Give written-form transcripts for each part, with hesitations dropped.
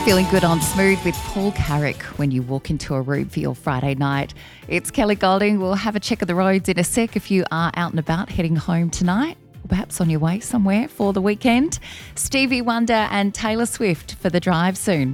Feeling good on Smooth with Paul Carrick when you walk into a room for your Friday night. It's Kelly Golding. We'll have a check of the roads in a sec if you are out and about heading home tonight, or perhaps on your way somewhere for the weekend. Stevie Wonder and Taylor Swift for the drive soon.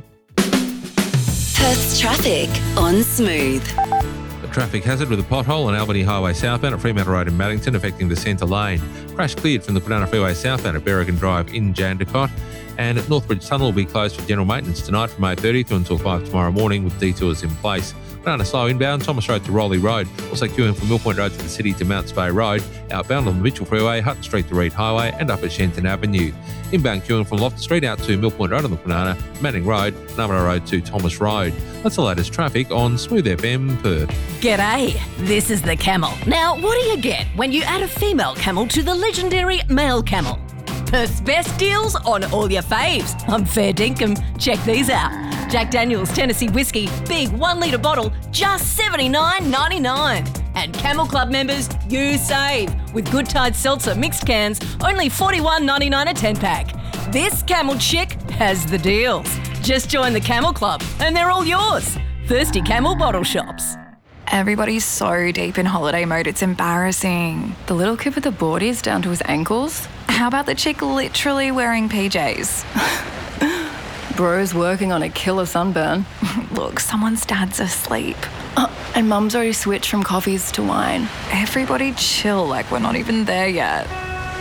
Perth's traffic on Smooth. A traffic hazard with a pothole on Albany Highway southbound at Fremantle Road in Maddington affecting the centre lane. Crash cleared from the Banana Freeway southbound at Berrigan Drive in Jandakot. And Northbridge Tunnel will be closed for general maintenance tonight from 8:30 through until 5 tomorrow morning with detours in place. Banana slow inbound, Thomas Road to Rowley Road. Also queuing from Mill Point Road to the city to Mounts Bay Road. Outbound on the Mitchell Freeway, Hutton Street to Reed Highway and up at Shenton Avenue. Inbound queuing from Loftus Street out to Mill Point Road on the Banana, Manning Road, Narmada Road to Thomas Road. That's the latest traffic on Smooth FM Perth. G'day, this is the Camel. Now, what do you get when you add a female camel to the legendary male camel? Perth's best deals on all your faves. I'm fair dinkum. Check these out. Jack Daniel's Tennessee Whiskey, big 1 litre bottle, just $79.99. And Camel Club members, you save. With Good Tide Seltzer mixed cans, only $41.99 a 10-pack. This Camel chick has the deals. Just join the Camel Club and they're all yours. Thirsty Camel bottle shops. Everybody's so deep in holiday mode, it's embarrassing. The little kid with the boardies down to his ankles? How about the chick literally wearing PJs? Bro's working on a killer sunburn. Look, someone's dad's asleep. And mum's already switched from coffees to wine. Everybody chill, like we're not even there yet.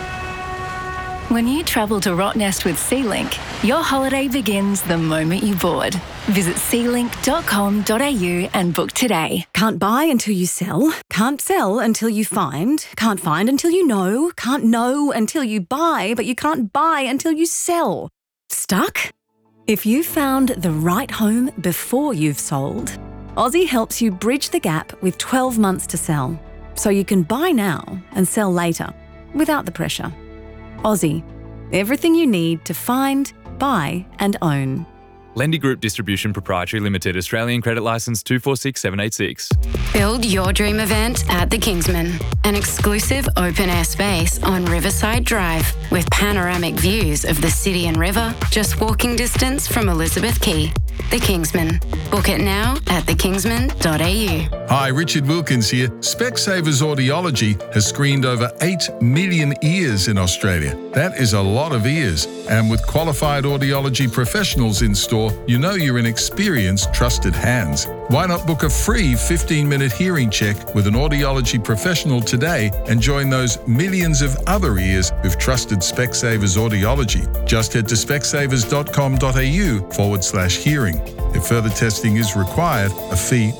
When you travel to Rottnest with SeaLink, your holiday begins the moment you board. Visit sealink.com.au and book today. Can't buy until you sell. Can't sell until you find. Can't find until you know. Can't know until you buy, but you can't buy until you sell. Stuck? If you found the right home before you've sold, Aussie helps you bridge the gap with 12 months to sell, so you can buy now and sell later without the pressure. Aussie, everything you need to find, buy and own. Lendy Group Distribution Proprietary Limited, Australian Credit Licence 246786. Build your dream event at The Kingsman, an exclusive open-air space on Riverside Drive with panoramic views of the city and river, just walking distance from Elizabeth Quay. The Kingsman. Book it now at thekingsman.au. Hi, Richard Wilkins here. Specsavers Audiology has screened over 8 million ears in Australia. That is a lot of ears. And with qualified audiology professionals in store, you know you're in experienced, trusted hands. Why not book a free 15-minute hearing check with an audiology professional today and join those millions of other ears who've trusted Specsavers Audiology? Just head to specsavers.com.au/hearing. If further testing is required, a fee